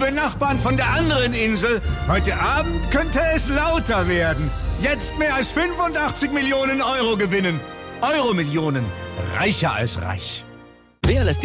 Liebe Nachbarn von der anderen Insel, heute Abend könnte es lauter werden. Jetzt mehr als 85 Millionen Euro gewinnen. Euromillionen. Reicher als reich. Wer lässt